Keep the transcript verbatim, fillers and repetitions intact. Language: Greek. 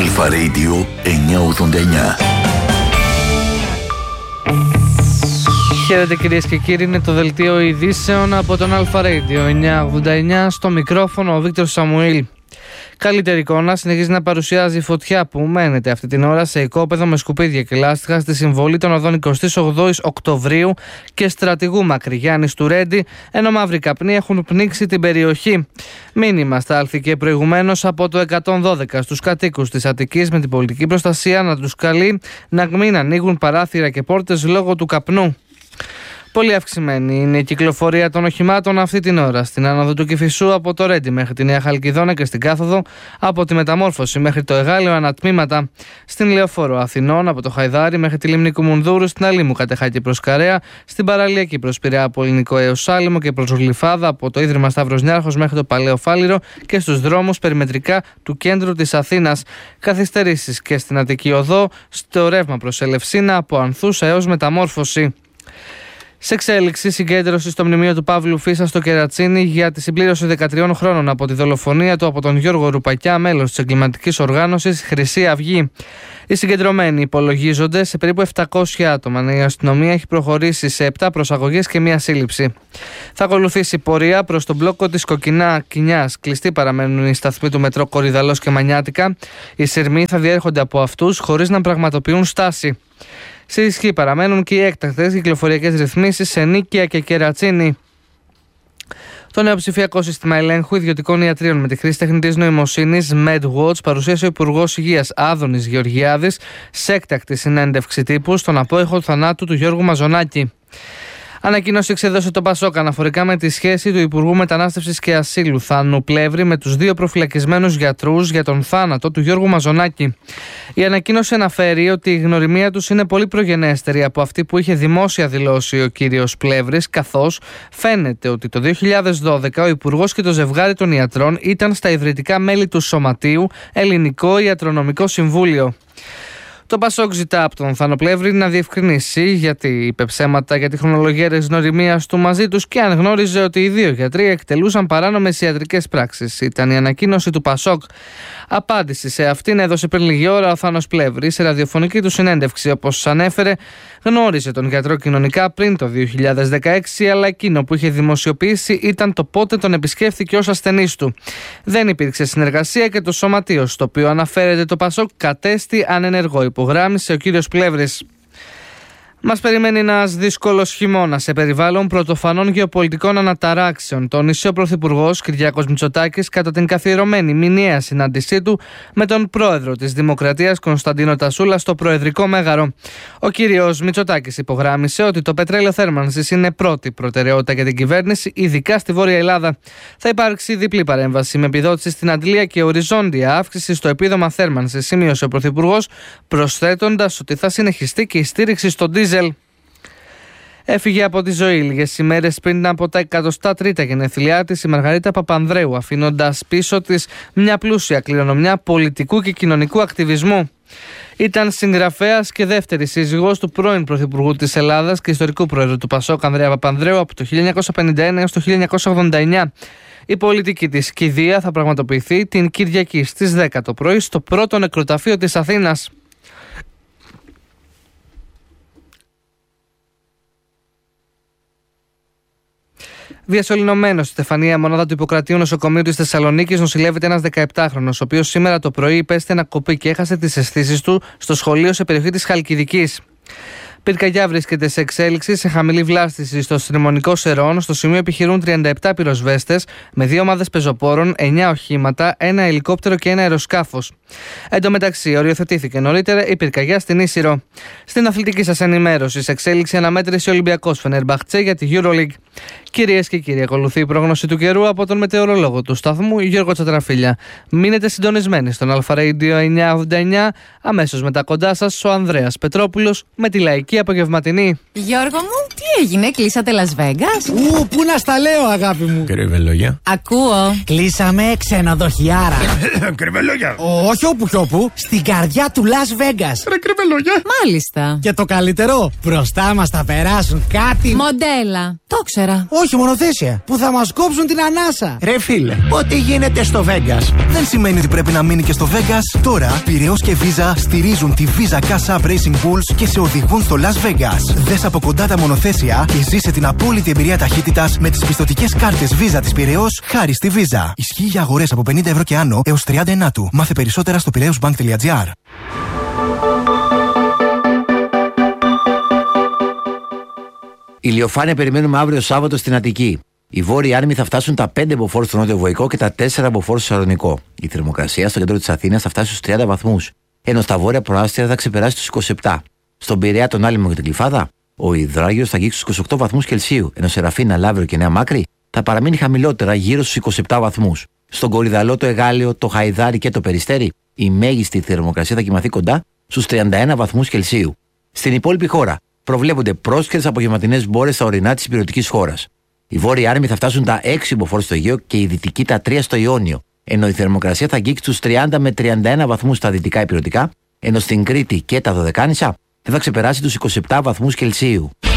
Αλφα Radio εννιακόσια ογδόντα εννιά. Χαίρετε κυρίες και κύριοι, είναι το δελτίο ειδήσεων από τον Αλφα Radio εννιακόσια ογδόντα εννιά. Στο μικρόφωνο ο Βίκτορ Σαμουήλ. Καλύτερη εικόνα συνεχίζει να παρουσιάζει η φωτιά που μένεται αυτή την ώρα σε οικόπεδο με σκουπίδια και λάστιχα στη συμβολή των οδών εικοστής όγδοης Οκτωβρίου και Στρατηγού Μακρυγιάννης του Ρέντι, ενώ μαύροι καπνοί έχουν πνίξει την περιοχή. Μήνυμα στάλθηκε προηγουμένως από το εκατόν δώδεκα στους κατοίκους της Αττικής με την πολιτική προστασία να τους καλεί να μην ανοίγουν παράθυρα και πόρτες λόγω του καπνού. Πολύ αυξημένη είναι η κυκλοφορία των οχημάτων αυτή την ώρα στην άνοδο του Κηφισού από το Ρέντι μέχρι τη Νέα Χαλκιδόνα και στην κάθοδο από τη Μεταμόρφωση μέχρι το Εγάλεο ανατμήματα. Στην Λεωφόρο Αθηνών από το Χαϊδάρι μέχρι τη Λίμνη Κουμουνδούρου, στην Αλήμου Κατεχάκη προς Καρέα, στην Παραλιακή προς Πειραιά από Ελληνικό έως Σάλιμο και προς Γλυφάδα από το Ίδρυμα Σταύρος Νιάρχος μέχρι το Παλαιό Φάληρο και στους δρόμους περιμετρικά του κέντρου της Αθήνας. Καθυστερήσεις και στην Αττική Οδό, στο ρεύμα προς Ελευσίνα από Ανθούσα έως Μεταμόρφωση. Σε εξέλιξη, συγκέντρωση στο μνημείο του Παύλου Φίσα στο Κερατσίνι για τη συμπλήρωση δεκατριών χρόνων από τη δολοφονία του από τον Γιώργο Ρουπακιά, μέλος της εγκληματικής οργάνωσης Χρυσή Αυγή. Οι συγκεντρωμένοι υπολογίζονται σε περίπου επτακόσια άτομα. Η αστυνομία έχει προχωρήσει σε επτά προσαγωγές και μία σύλληψη. Θα ακολουθήσει πορεία προς τον μπλόκο της Κοκκινά Κινιάς. Κλειστοί παραμένουν οι σταθμοί του μετρό Κορυδαλός και Μανιάτικα. Οι σειρμοί θα διέρχονται από αυτούς χωρίς να πραγματοποιούν στάση. Σε ισχύ παραμένουν και οι έκτακτες κυκλοφοριακές ρυθμίσεις σε Νίκαια και Κερατσίνι. Το νέο ψηφιακό σύστημα ελέγχου ιδιωτικών ιατρίων με τη χρήση τεχνητής νοημοσύνης MedWatch παρουσίασε ο Υπουργός Υγείας Άδωνης Γεωργιάδης σε έκτακτη συνέντευξη τύπου στον απόϊχο του θανάτου του Γιώργου Μαζονάκη. Ανακοίνωση εξέδωσε το Πασόκ αναφορικά με τη σχέση του Υπουργού Μετανάστευσης και Ασύλου Θάνου Πλεύρη με τους δύο προφυλακισμένους γιατρούς για τον θάνατο του Γιώργου Μαζονάκη. Η ανακοίνωση αναφέρει ότι η γνωριμία τους είναι πολύ προγενέστερη από αυτή που είχε δημόσια δηλώσει ο κύριος Πλεύρης, καθώς φαίνεται ότι το δύο χιλιάδες δώδεκα ο Υπουργός και το ζευγάρι των ιατρών ήταν στα ιδρυτικά μέλη του Σωματείου Ελληνικό Ιατρονομικό Συμβούλιο. Το Πασόκ ζητά από τον Θάνο Πλεύρη να διευκρινίσει γιατί είπε ψέματα για τη χρονολογία της γνωριμίας του μαζί τους και αν γνώριζε ότι οι δύο γιατροί εκτελούσαν παράνομες ιατρικές πράξεις. Ήταν η ανακοίνωση του Πασόκ. Απάντηση σε αυτήν έδωσε πριν λίγη ώρα ο Θάνος Πλεύρης σε ραδιοφωνική του συνέντευξη. Όπως ανέφερε, γνώριζε τον γιατρό κοινωνικά πριν το δύο χιλιάδες δεκαέξι, αλλά εκείνο που είχε δημοσιοποιήσει ήταν το πότε τον επισκέφθηκε ως ασθενής του. Δεν υπήρξε συνεργασία και το σωματείο στο οποίο αναφέρεται το Πασόκ κατέστη ανενεργό, υπογράμμισε ο κύριος Πλεύρης. Μας περιμένει ένας δύσκολος χειμώνας σε περιβάλλον πρωτοφανών γεωπολιτικών αναταράξεων, τόνισε ο Πρωθυπουργός Κυριάκος Μητσοτάκης κατά την καθιερωμένη μηνιαία συνάντησή του με τον πρόεδρο της Δημοκρατίας Κωνσταντίνο Τασούλα στο Προεδρικό Μέγαρο. Ο κύριος Μητσοτάκης υπογράμμισε ότι το πετρέλαιο θέρμανσης είναι πρώτη προτεραιότητα για την κυβέρνηση, ειδικά στη Βόρεια Ελλάδα. Θα υπάρξει διπλή παρέμβαση με επιδότηση στην αντλία και οριζόντια αύξηση στο επίδομα θέρμανσης, σημείωσε ο Πρωθυπουργός, προσθέτοντας ότι θα συνεχιστεί και η στήριξη στον ντίζελ. Έφυγε από τη ζωή λίγες ημέρες πριν από τα εκατοστά τρίτα γενέθλιά της η Μαργαρίτα Παπανδρέου, αφήνοντας πίσω της μια πλούσια κληρονομιά πολιτικού και κοινωνικού ακτιβισμού. Ήταν συγγραφέας και δεύτερη σύζυγος του πρώην Πρωθυπουργού της Ελλάδας και ιστορικού πρόεδρου του Πασόκ Ανδρέα Παπανδρέου από το χίλια εννιακόσια πενήντα ένα έως το χίλια εννιακόσια ογδόντα εννιά. Η πολιτική της κηδεία θα πραγματοποιηθεί την Κυριακή στις δέκα το πρωί στο πρώτο νεκροταφείο της Αθήνας. Διασωληνωμένος στη Στεφανία, μονάδα του Ιπποκρατίου νοσοκομείου της Θεσσαλονίκης, νοσηλεύεται ένας δεκαεπτάχρονος, ο οποίος σήμερα το πρωί υπέστη ένα κοπί και έχασε τις αισθήσεις του στο σχολείο σε περιοχή της Χαλκιδικής. Πυρκαγιά βρίσκεται σε εξέλιξη σε χαμηλή βλάστηση στο Στριμονικό Σερών. Στο σημείο επιχειρούν τριάντα επτά πυροσβέστες με δύο ομάδες πεζοπόρων, εννιά οχήματα, ένα ελικόπτερο και ένα αεροσκάφος. Εν τω μεταξύ, οριοθετήθηκε νωρίτερα η πυρκαγιά στην Ίσυρο. Στην αθλητική σας ενημέρωση, σε εξέλιξη αναμέτρηση Ολυμπιακός Φενερμπαχτσέ για τη EuroLeague. Κυρίες και κύριοι, ακολουθεί η πρόγνωση του καιρού από τον μετεωρολόγο του σταθμού Γιώργο Τσατραφίλια. Μείνετε συντονισμένοι στον Αλφα Radio εννιακόσια ογδόντα εννιά. Αμέσως μετά κοντά σας ο Ανδρέας Πετρόπουλος με τη λαϊκή απογευματινή. Γιώργο μου, τι έγινε, κλείσατε Las Vegas? Ου, πού να στα λέω, αγάπη μου. Κρυβελόγια. Ακούω. Κλείσαμε ξενοδοχιάρα. Κρυβελόγια. Όχι όπου κι όπου, στην καρδιά του Las Vegas. Ρε κρυβελόγια. Μάλιστα. Και το καλύτερο, μπροστά μας θα περάσουν κάτι Μοντέλα. Το ξέρα. Όχι, μονοθέσια. Που θα μας κόψουν την ανάσα. Ρε φίλε, ό,τι γίνεται στο Vegas δεν σημαίνει ότι πρέπει να μείνει και στο Vegas. Τώρα, Πειραιώς και Visa στηρίζουν τη Visa Cash App Racing Bulls και σε οδηγούν στο Las Vegas. Δες από κοντά τα μονοθέσια και ζήσε την απόλυτη εμπειρία ταχύτητας με τις πιστωτικές κάρτες Visa της Πειραιώς χάρη στη Visa. Ισχύει για αγορές από πενήντα ευρώ και άνω έως τριάντα ενάτου. Μάθε περισσότερα στο πειραιώσμπανκ τελεία τζι άρ. Ηλιοφάνεια περιμένουμε αύριο Σάββατο στην Αττική. Οι Βόρειοι Άρμοι θα φτάσουν τα πέντε μποφόρ στο Νότιο Βοϊκό και τα τέσσερα μποφόρ στο Σαλονικό. Η θερμοκρασία στο κέντρο της Αθήνας θα φτάσει στους τριάντα βαθμούς, ενώ στα βόρεια προάστια θα ξεπεράσει τους είκοσι επτά. Στον Πειραιά, τον Άλυμο και την Κλιφάδα, ο υδράγυρος θα αγγίξει στους είκοσι οκτώ βαθμούς Κελσίου, ενώ σε Ραφίνα, Λαύριο και Νέα Μάκρη θα παραμείνει χαμηλότερα γύρω στους είκοσι επτά βαθμούς. Στον Κορυδαλό, το Εγάλεο, το Χαϊδάρι και το Περιστέρι, η μέγιστη θερμοκρασία θα κοιμαθεί κοντά στους τριάντα ένα βαθμούς Κελσίου. Στην υπόλοιπη χώρα προβλέπονται πρόσχερες απογευματινές μπόρες στα ορεινά της υπηρετικής χώρας. Οι Βόρειοι Άρμοι θα φτάσουν τα έξι μποφόρ στο Αιγαίο και οι Δυτικοί τα τρία στο Ιόνιο, ενώ η θερμοκρασία θα αγγίξει τους τριάντα με τριάντα ένα βαθμούς στα δυτικά υπηρετικά, ενώ στην Κρήτη και τα Δωδεκάνησα δεν θα ξεπεράσει τους είκοσι επτά βαθμούς Κελσίου.